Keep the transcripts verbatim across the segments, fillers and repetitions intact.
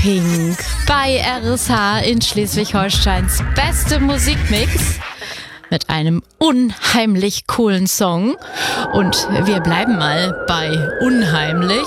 Pink bei R S H in Schleswig-Holsteins beste Musikmix mit einem unheimlich coolen Song. Und wir bleiben mal bei unheimlich.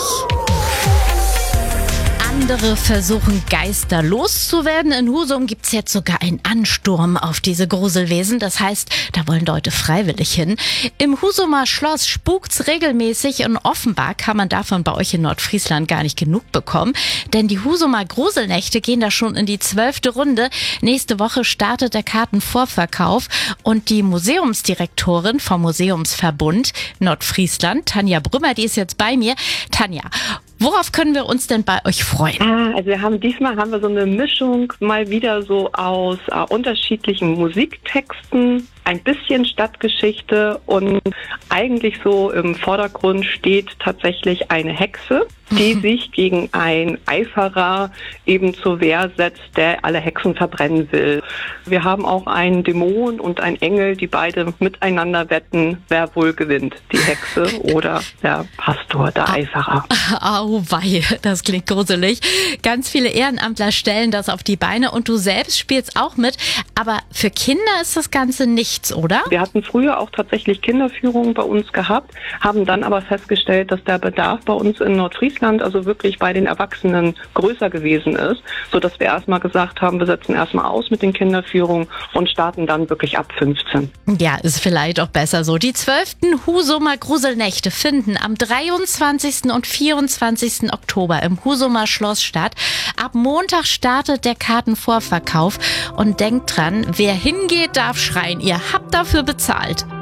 Andere versuchen Geister loszuwerden. In Husum gibt's jetzt sogar einen Ansturm auf diese Gruselwesen. Das heißt, da wollen Leute freiwillig hin. Im Husumer Schloss spukt's regelmäßig und offenbar kann man davon bei euch in Nordfriesland gar nicht genug bekommen. Denn die Husumer Gruselnächte gehen da schon in die zwölfte Runde. Nächste Woche startet der Kartenvorverkauf und die Museumsdirektorin vom Museumsverbund Nordfriesland, Tanja Brümmer, die ist jetzt bei mir. Tanja, worauf können wir uns denn bei euch freuen? Ah, also wir haben diesmal haben wir so eine Mischung mal wieder so aus äh, unterschiedlichen Musiktexten, ein bisschen Stadtgeschichte und eigentlich so im Vordergrund steht tatsächlich eine Hexe, die mhm. sich gegen einen Eiferer eben zur Wehr setzt, der alle Hexen verbrennen will. Wir haben auch einen Dämon und einen Engel, die beide miteinander wetten, wer wohl gewinnt, die Hexe oder der Pastor, der Eiferer. Au wei, das klingt gruselig. Ganz viele Ehrenamtler stellen das auf die Beine und du selbst spielst auch mit. Aber für Kinder ist das Ganze nichts, oder? Wir hatten früher auch tatsächlich Kinderführungen bei uns gehabt, haben dann aber festgestellt, dass der Bedarf bei uns in Nordfriesland, also wirklich bei den Erwachsenen, größer gewesen ist, sodass wir erstmal gesagt haben, wir setzen erstmal aus mit den Kinderführungen und starten dann wirklich ab fünfzehn. Ja, ist vielleicht auch besser so. Die zwölften Husumer Gruselnächte finden am dreiundzwanzigsten und vierundzwanzigsten Oktober im Husumer Schloss statt. Ab Montag startet der Kartenvorverkauf und denkt dran, wer hingeht, darf schreien. Ihr habt dafür bezahlt.